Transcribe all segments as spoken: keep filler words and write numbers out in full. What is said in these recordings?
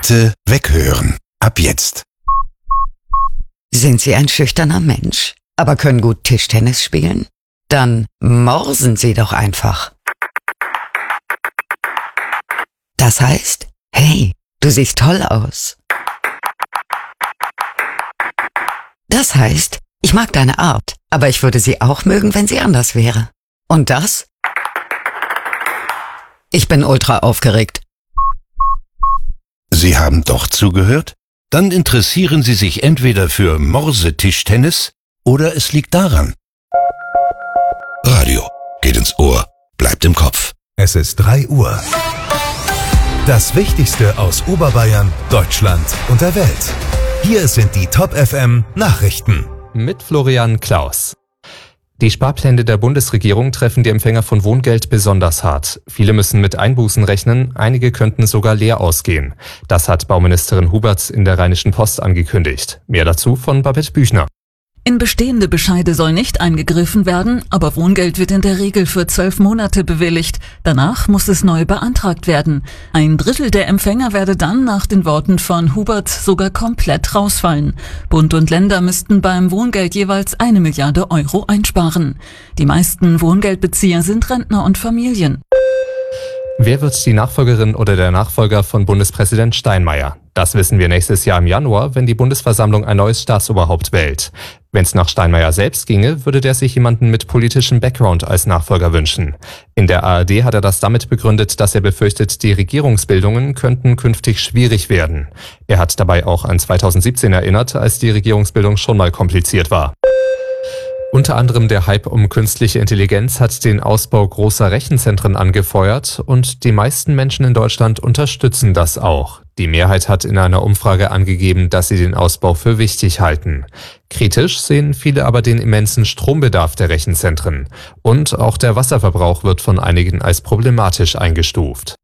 Bitte weghören. Ab jetzt. Sind Sie ein schüchterner Mensch, aber können gut Tischtennis spielen? Dann morsen Sie doch einfach. Das heißt, hey, du siehst toll aus. Das heißt, ich mag deine Art, aber ich würde sie auch mögen, wenn sie anders wäre. Und das? Ich bin ultra aufgeregt. Sie haben doch zugehört? Dann interessieren Sie sich entweder für Morse-Tischtennis oder es liegt daran. Radio geht ins Ohr, bleibt im Kopf. Es ist drei Uhr. Das Wichtigste aus Oberbayern, Deutschland und der Welt. Hier sind die Top F M Nachrichten. Mit Florian Klaus. Die Sparpläne der Bundesregierung treffen die Empfänger von Wohngeld besonders hart. Viele müssen mit Einbußen rechnen, einige könnten sogar leer ausgehen. Das hat Bauministerin Huberts in der Rheinischen Post angekündigt. Mehr dazu von Babette Büchner. In bestehende Bescheide soll nicht eingegriffen werden, aber Wohngeld wird in der Regel für zwölf Monate bewilligt. Danach muss es neu beantragt werden. Ein Drittel der Empfänger werde dann nach den Worten von Hubert sogar komplett rausfallen. Bund und Länder müssten beim Wohngeld jeweils eine Milliarde Euro einsparen. Die meisten Wohngeldbezieher sind Rentner und Familien. Wer wird die Nachfolgerin oder der Nachfolger von Bundespräsident Steinmeier? Das wissen wir nächstes Jahr im Januar, wenn die Bundesversammlung ein neues Staatsoberhaupt wählt. Wenn es nach Steinmeier selbst ginge, würde der sich jemanden mit politischem Background als Nachfolger wünschen. In der A R D hat er das damit begründet, dass er befürchtet, die Regierungsbildungen könnten künftig schwierig werden. Er hat dabei auch an zweitausendsiebzehn erinnert, als die Regierungsbildung schon mal kompliziert war. Unter anderem der Hype um künstliche Intelligenz hat den Ausbau großer Rechenzentren angefeuert und die meisten Menschen in Deutschland unterstützen das auch. Die Mehrheit hat in einer Umfrage angegeben, dass sie den Ausbau für wichtig halten. Kritisch sehen viele aber den immensen Strombedarf der Rechenzentren. Und auch der Wasserverbrauch wird von einigen als problematisch eingestuft.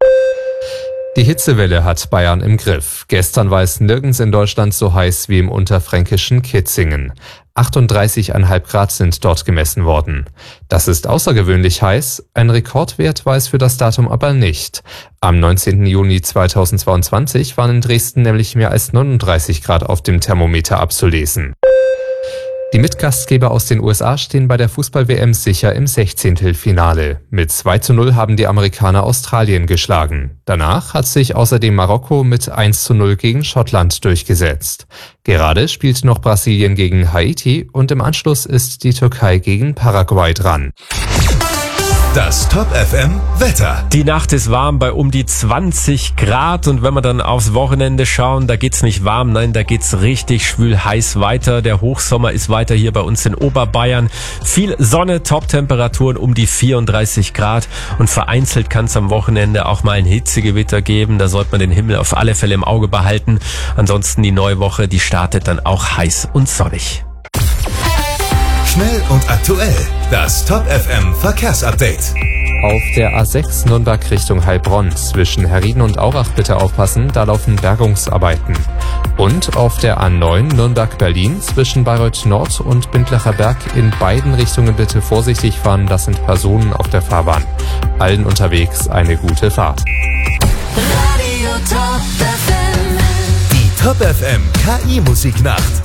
Die Hitzewelle hat Bayern im Griff. Gestern war es nirgends in Deutschland so heiß wie im unterfränkischen Kitzingen. achtunddreißig Komma fünf Grad sind dort gemessen worden. Das ist außergewöhnlich heiß, ein Rekordwert war es für das Datum aber nicht. Am neunzehnten Juni zweitausendzweiundzwanzig waren in Dresden nämlich mehr als neununddreißig Grad auf dem Thermometer abzulesen. Die Mitgastgeber aus den U S A stehen bei der Fußball-W M sicher im Sechzehntelfinale. Mit zwei zu null haben die Amerikaner Australien geschlagen. Danach hat sich außerdem Marokko mit eins zu null gegen Schottland durchgesetzt. Gerade spielt noch Brasilien gegen Haiti und im Anschluss ist die Türkei gegen Paraguay dran. Das Top F M Wetter. Die Nacht ist warm bei um die zwanzig Grad und wenn wir dann aufs Wochenende schauen, da geht's nicht warm, nein, da geht's richtig schwül heiß weiter. Der Hochsommer ist weiter hier bei uns in Oberbayern. Viel Sonne, Top-Temperaturen um die vierunddreißig Grad und vereinzelt kann es am Wochenende auch mal ein Hitzegewitter geben. Da sollte man den Himmel auf alle Fälle im Auge behalten. Ansonsten die neue Woche, die startet dann auch heiß und sonnig. Schnell und aktuell. Das Top F M Verkehrsupdate. Auf der A sechs Nürnberg Richtung Heilbronn zwischen Herrieden und Aurach bitte aufpassen, da laufen Bergungsarbeiten. Und auf der A neun Nürnberg-Berlin zwischen Bayreuth Nord und Bindlacher Berg in beiden Richtungen bitte vorsichtig fahren, das sind Personen auf der Fahrbahn. Allen unterwegs eine gute Fahrt. Radio Top F M. Die Top F M K I-Musiknacht.